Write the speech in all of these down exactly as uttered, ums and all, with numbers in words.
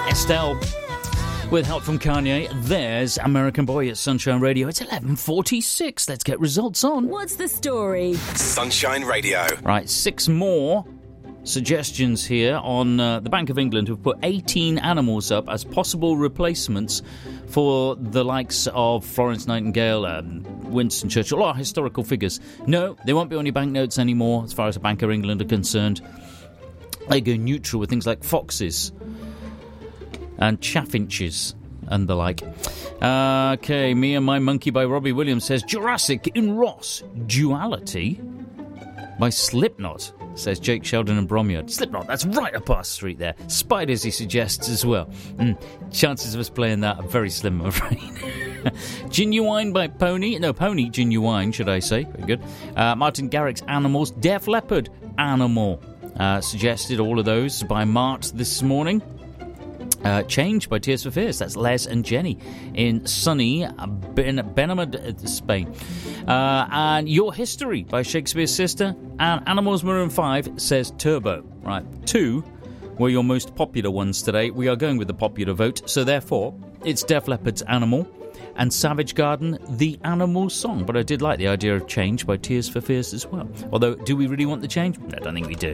Estelle. With help from Kanye, there's American Boy at Sunshine Radio. It's eleven forty-six. Let's get results on. What's the story? Sunshine Radio. Right, six more suggestions here on uh, the Bank of England who've put eighteen animals up as possible replacements for the likes of Florence Nightingale and Winston Churchill, a lot of historical figures. No, there won't be any banknotes anymore as far as the Bank of England are concerned. They go neutral with things like foxes and chaffinches and the like. Uh, okay, Me and My Monkey by Robbie Williams says Jurassic in Ross. Duality by Slipknot, says Jake Sheldon and Bromyard. Slipknot, that's right up our street there. Spiders, he suggests as well. Mm, chances of us playing that are very slim, I'm afraid. Genuine by Pony. No, Pony Genuine, should I say. Very good. Uh, Martin Garrix's Animals. Def Leppard, Animal. Uh, suggested all of those by Mart this morning. Uh, Change by Tears for Fears. That's Les and Jenny in sunny ben- Benamid, Spain. Uh, and Your History by Shakespeare's Sister. And Animals Maroon five says Turbo. Right, two were your most popular ones today. We are going with the popular vote. So therefore, it's Def Leppard's Animal and Savage Garden, The Animal Song. But I did like the idea of Change by Tears for Fears as well. Although, do we really want the change? I don't think we do.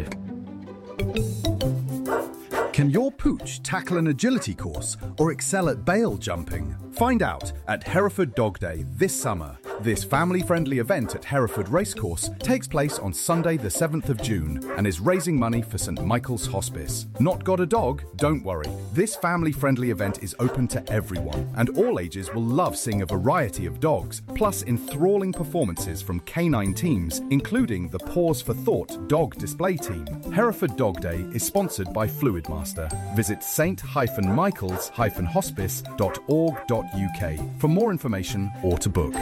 Can your pooch tackle an agility course or excel at bail jumping? Find out at Hereford Dog Day this summer. This family-friendly event at Hereford Racecourse takes place on Sunday the seventh of June and is raising money for St Michael's Hospice. Not got a dog? Don't worry. This family-friendly event is open to everyone and all ages will love seeing a variety of dogs, plus enthralling performances from canine teams, including the Pause for Thought dog display team. Hereford Dog Day is sponsored by Fluidmaster. Visit saint dash michaels dash hospice dot org dot u k for more information or to book.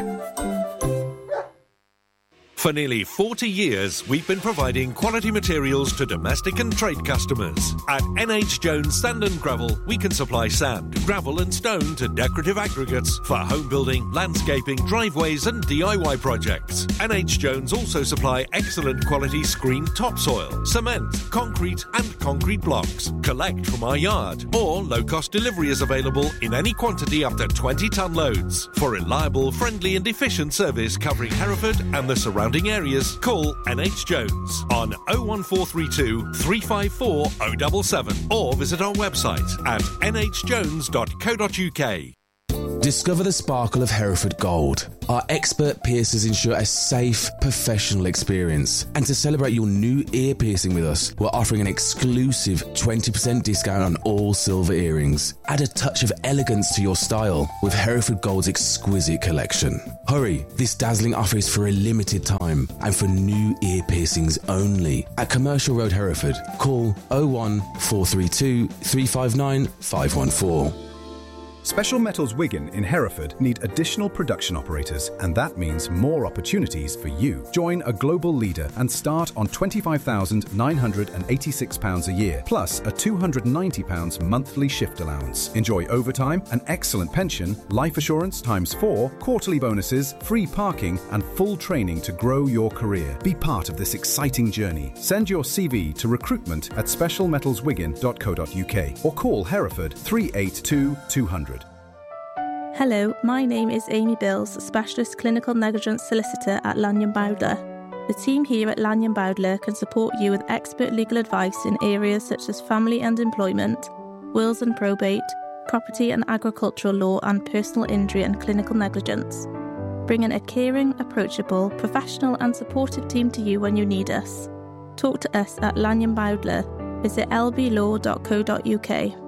For nearly forty years, we've been providing quality materials to domestic and trade customers. At N H Jones Sand and Gravel, we can supply sand, gravel and stone to decorative aggregates for home building, landscaping, driveways and D I Y projects. N H Jones also supply excellent quality screened topsoil, cement, concrete and concrete blocks. Collect from our yard, or low-cost delivery is available in any quantity up to twenty tonne loads. For reliable, friendly and efficient service covering Hereford and the surrounding areas, call N H Jones on oh one four three two, three five four, oh seven seven or visit our website at n h jones dot co dot u k. Discover the sparkle of Hereford Gold. Our expert piercers ensure a safe, professional experience. And to celebrate your new ear piercing with us, we're offering an exclusive twenty percent discount on all silver earrings. Add a touch of elegance to your style with Hereford Gold's exquisite collection. Hurry, this dazzling offer is for a limited time and for new ear piercings only. At Commercial Road, Hereford, call oh one four three two, three five nine, five one four. Special Metals Wigan in Hereford need additional production operators, and that means more opportunities for you. Join a global leader and start on twenty-five thousand nine hundred eighty-six pounds a year, plus a two hundred ninety pounds monthly shift allowance. Enjoy overtime, an excellent pension, life assurance times four, quarterly bonuses, free parking, and full training to grow your career. Be part of this exciting journey. Send your C V to recruitment at special metals wigan dot co dot u k or call Hereford three eight two, two hundred. Hello, my name is Amy Bills, Specialist Clinical Negligence Solicitor at Lanyon Bowdler. The team here at Lanyon Bowdler can support you with expert legal advice in areas such as family and employment, wills and probate, property and agricultural law, and personal injury and clinical negligence. Bringing a caring, approachable, professional and supportive team to you when you need us. Talk to us at Lanyon Bowdler. Visit l b law dot co dot u k.